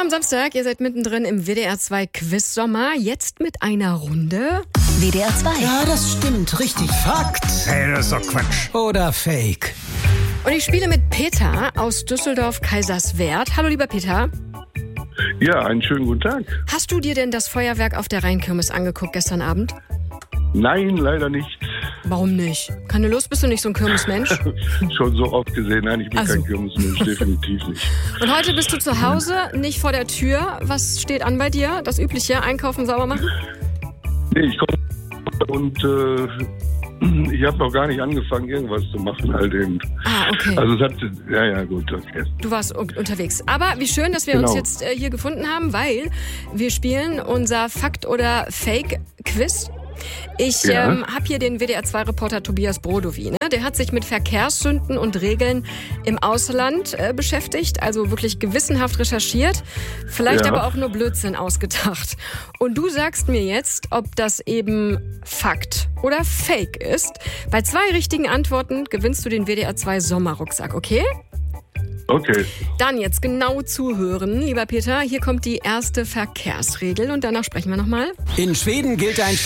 am Samstag, ihr seid mittendrin im WDR 2 Quiz-Sommer. Jetzt mit einer Runde. WDR 2. Ja, das stimmt. Richtig. Fakt. Hey, das ist doch Quatsch. Oder Fake. Und ich spiele mit Peter aus Düsseldorf-Kaiserswerth. Hallo, lieber Peter. Ja, einen schönen guten Tag. Hast du dir denn das Feuerwerk auf der Rheinkirmes angeguckt gestern Abend? Nein, leider nicht. Warum nicht? Keine Lust? Bist du nicht so ein Kirmesmensch? Schon so oft gesehen. Nein, ich bin kein Kirmesmensch, definitiv nicht. Und heute bist du zu Hause, nicht vor der Tür. Was steht an bei dir? Das Übliche, einkaufen, sauber machen? Nee, ich komme und ich habe noch gar nicht angefangen, irgendwas zu machen halt eben. Ah, okay. Also es hat, ja, gut, okay. Du warst unterwegs. Aber wie schön, dass wir uns jetzt hier gefunden haben, weil wir spielen unser Fakt- oder Fake-Quiz. Ich habe hier den WDR-2-Reporter Tobias Brodowy. Der hat sich mit Verkehrssünden und Regeln im Ausland beschäftigt, also wirklich gewissenhaft recherchiert, vielleicht aber auch nur Blödsinn ausgedacht. Und du sagst mir jetzt, ob das eben Fakt oder Fake ist. Bei 2 richtigen Antworten gewinnst du den WDR-2-Sommerrucksack, okay? Okay. Dann jetzt genau zuhören, lieber Peter. Hier kommt die erste Verkehrsregel und danach sprechen wir nochmal. In Schweden gilt ein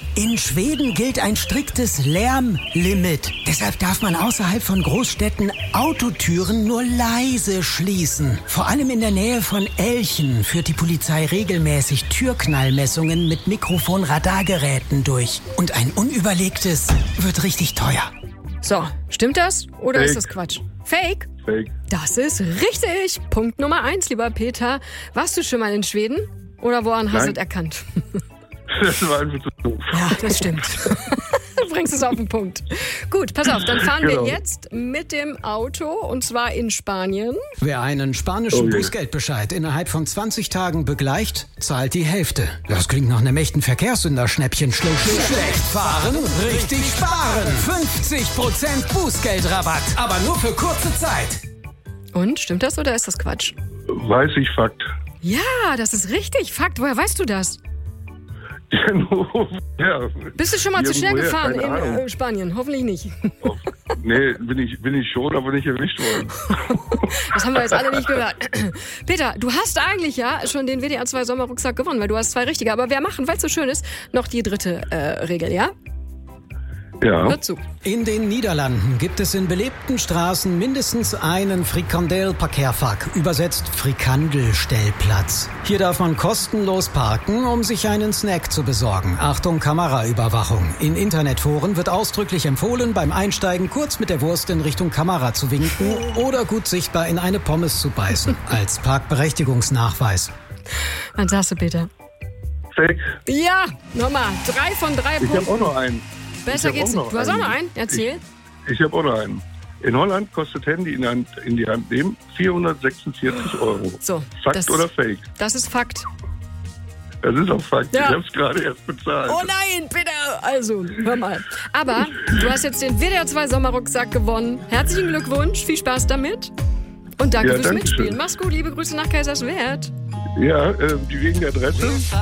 striktes Lärmlimit. Deshalb darf man außerhalb von Großstädten Autotüren nur leise schließen. Vor allem in der Nähe von Elchen führt die Polizei regelmäßig Türknallmessungen mit Mikrofon-Radargeräten durch. Und ein unüberlegtes wird richtig teuer. So, stimmt das oder Fake. ist das Quatsch? Fake? Fake. Das ist richtig. Punkt Nummer 1, lieber Peter. Warst du schon mal in Schweden? Oder woran hast du es erkannt? Das war einfach zu doof. Ja, das stimmt. Du bringst es auf den Punkt. Gut, pass auf, dann fahren wir jetzt mit dem Auto und zwar in Spanien. Wer einen spanischen Bußgeldbescheid innerhalb von 20 Tagen begleicht, zahlt die Hälfte. Das klingt nach einem echten Verkehrssünder-Schnäppchen. Schlecht fahren, richtig sparen. 50% Bußgeldrabatt, aber nur für kurze Zeit. Und, stimmt das oder ist das Quatsch? Weiß ich Fakt. Ja, das ist richtig. Fakt, woher weißt du das? Ja. Bist du schon mal zu schnell gefahren Keine in Spanien? Hoffentlich nicht. Nee, bin ich schon, aber nicht erwischt worden. Das haben wir jetzt alle nicht gehört. Peter, du hast eigentlich ja schon den WDR 2 Sommerrucksack gewonnen, weil du hast 2 richtige. Aber wir machen, weil es so schön ist, noch die dritte Regel, ja? Ja. Hör zu. In den Niederlanden gibt es in belebten Straßen mindestens einen Frikandel-Parkeervak, übersetzt Frikandelstellplatz. Hier darf man kostenlos parken, um sich einen Snack zu besorgen. Achtung, Kameraüberwachung. In Internetforen wird ausdrücklich empfohlen, beim Einsteigen kurz mit der Wurst in Richtung Kamera zu winken oder gut sichtbar in eine Pommes zu beißen, als Parkberechtigungsnachweis. Was sagst du, Peter? Fake. Ja, nochmal. 3 von 3 Punkten. Ich habe auch noch einen. Besser geht's nicht. Du hast auch noch einen? Erzähl. Ich habe auch noch einen. In Holland kostet Handy in die Hand nehmen 446 €. So, Fakt oder Fake? Das ist Fakt. Das ist auch Fakt. Ja. Ich habe es gerade erst bezahlt. Oh nein, Peter! Also, hör mal. Aber du hast jetzt den WDR 2 Sommerrucksack gewonnen. Herzlichen Glückwunsch, viel Spaß damit. Und danke fürs danke Mitspielen. schön. Mach's gut, liebe Grüße nach Kaiserswerth. Ja, wegen der Adresse.